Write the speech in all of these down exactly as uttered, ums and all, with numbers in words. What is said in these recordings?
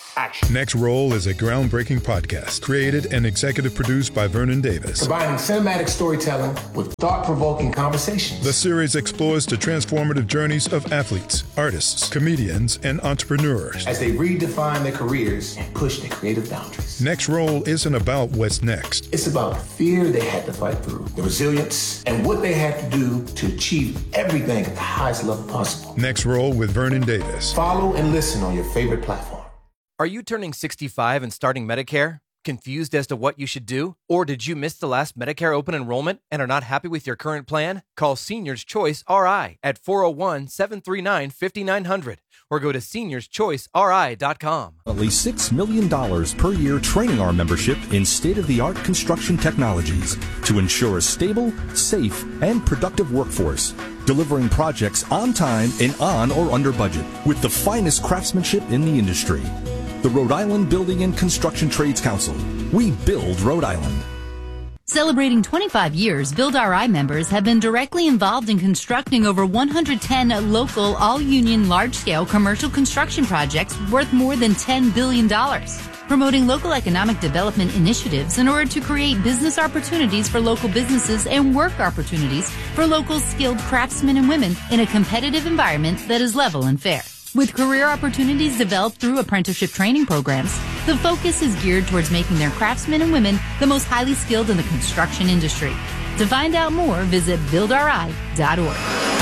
action. Next Roll is a groundbreaking podcast created and executive produced by Vernon Davis. Combining cinematic storytelling with thought-provoking conversations. The series explores the transformative journeys of athletes, artists, comedians, and entrepreneurs as they redefine their careers and push their creative boundaries. Next Roll isn't about what's next. It's about the fear they had to fight through, the resilience, and what they had to do to achieve everything at the highest level possible. Next Roll with Vernon Davis. Follow and listen on your favorite platform. Are you turning sixty-five and starting Medicare? Confused as to what you should do? Or did you miss the last Medicare open enrollment and are not happy with your current plan? Call Seniors Choice R I at four oh one, seven three nine, five nine zero zero or go to seniors choice r i dot com. At least six million dollars per year training our membership in state-of-the-art construction technologies to ensure a stable, safe, and productive workforce, delivering projects on time and on or under budget with the finest craftsmanship in the industry. The Rhode Island Building and Construction Trades Council. We build Rhode Island. Celebrating twenty-five years, Build R I members have been directly involved in constructing over one hundred ten local, all-union, large-scale commercial construction projects worth more than ten billion dollars. Promoting local economic development initiatives in order to create business opportunities for local businesses and work opportunities for local skilled craftsmen and women in a competitive environment that is level and fair. With career opportunities developed through apprenticeship training programs, the focus is geared towards making their craftsmen and women the most highly skilled in the construction industry. To find out more, visit build r i dot org.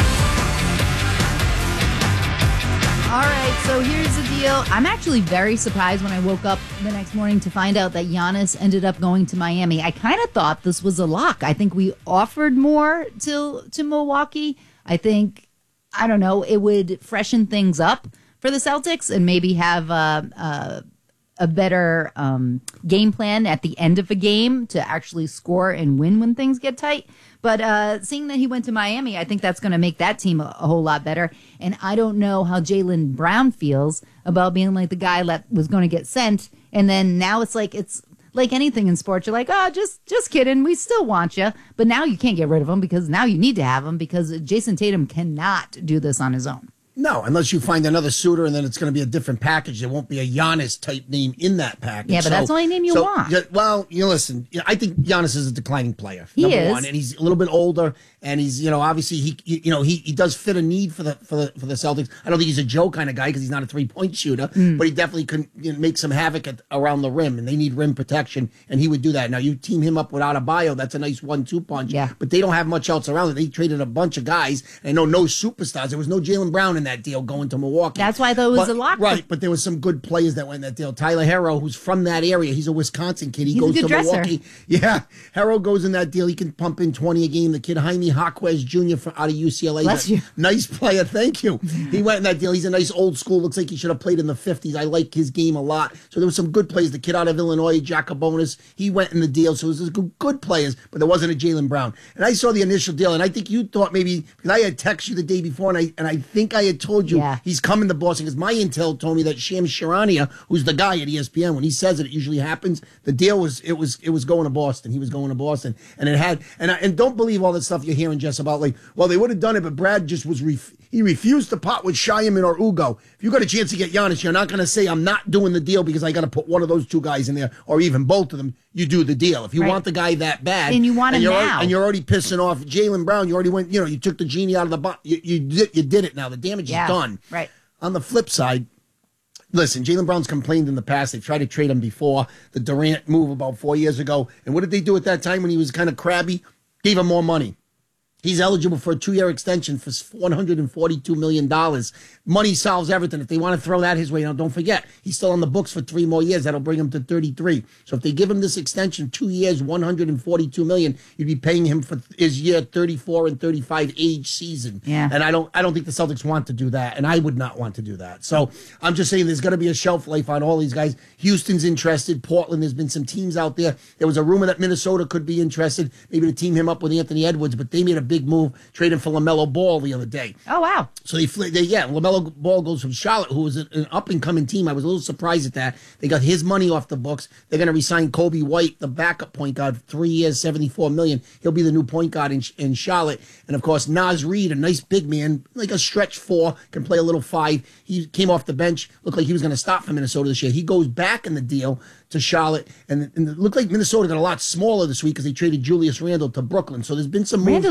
All right, so here's the deal. I'm actually very surprised when I woke up the next morning to find out that Giannis ended up going to Miami. I kind of thought this was a lock. I think we offered more to to Milwaukee. I think... I don't know, it would freshen things up for the Celtics and maybe have a, a, a better um, game plan at the end of a game to actually score and win when things get tight. But uh, seeing that he went to Miami, I think that's going to make that team a, a whole lot better. And I don't know how Jaylen Brown feels about being like the guy that was going to get sent. And then now it's like it's like anything in sports. You're like, oh, just just kidding. We still want you. But now you can't get rid of him because now you need to have him because Jason Tatum cannot do this on his own. No, unless you find another suitor and then it's going to be a different package. There won't be a Giannis type name in that package. Yeah, but so, that's the only name you so, want. Yeah, well, you know, listen, you know, I think Giannis is a declining player. He number is. one, and he's a little bit older, and he's, you know, obviously he, you know, he, he does fit a need for the for the for the Celtics. I don't think he's a Joe kind of guy because he's not a three point shooter, mm. but he definitely can, you know, make some havoc at, around the rim, and they need rim protection, and he would do that. Now you team him up with Adebayo, that's a nice one two punch. Yeah. But they don't have much else around it. They traded a bunch of guys. And I know no superstars. There was no Jaylen Brown in that deal going to Milwaukee. That's why there was but, a lock. Right, but there was some good players that went in that deal. Tyler Herro, who's from that area, he's a Wisconsin kid. He he's goes a good to dresser. Milwaukee. Yeah, Herro goes in that deal. He can pump in twenty a game. The kid Jaime Jaquez Junior from out of U C L A. Bless you. Nice player. Thank you. He went in that deal. He's a nice old school. Looks like he should have played in the fifties. I like his game a lot. So there was some good players. The kid out of Illinois, Jacobonis, he went in the deal. So it was good, good players, but there wasn't a Jaylen Brown. And I saw the initial deal, and I think you thought maybe, because I had texted you the day before, and I and I think I had told you yeah. he's coming to Boston, because my intel told me that Shams Charania, who's the guy at E S P N, when he says it, it usually happens. The deal was it was it was going to Boston. He was going to Boston, and it had and I, and don't believe all that stuff you're hearing, Jess, about like, well, they would have done it, but Brad just was ref- he refused to pot with Shiaman or Ugo. If you got a chance to get Giannis, you're not going to say I'm not doing the deal because I got to put one of those two guys in there, or even both of them. You do the deal if you right. want the guy that bad, and you want and him you're now, already, and you're already pissing off Jaylen Brown. You already went, you know, you took the genie out of the bottle. You, you did you did it now. The damage yeah. is done. Right. On the flip side, listen, Jaylen Brown's complained in the past. They've tried to trade him before. The Durant move about four years ago. And what did they do at that time when he was kind of crabby? Gave him more money. He's eligible for a two-year extension for one hundred forty-two million dollars. Money solves everything. If they want to throw that his way, now don't forget, he's still on the books for three more years. That'll bring him to thirty-three. So if they give him this extension, two years, one hundred forty-two million dollars, you'd be paying him for his year thirty-four and thirty-five age season. Yeah. And I don't I don't think the Celtics want to do that, and I would not want to do that. So I'm just saying there's going to be a shelf life on all these guys. Houston's interested. Portland, there's been some teams out there. There was a rumor that Minnesota could be interested, maybe to team him up with Anthony Edwards, but they made a big move, trading for LaMelo Ball the other day. Oh, wow. So they, they yeah, LaMelo Ball goes from Charlotte, who was an up-and-coming team. I was a little surprised at that. They got his money off the books. They're going to re-sign Kobe White, the backup point guard, three years, seventy-four million dollars. He'll be the new point guard in, in Charlotte. And, of course, Naz Reid, a nice big man, like a stretch four, can play a little five. He came off the bench, looked like he was going to stop for Minnesota this year. He goes back in the deal to Charlotte, and, and it looked like Minnesota got a lot smaller this week because they traded Julius Randle to Brooklyn. So there's been some moves.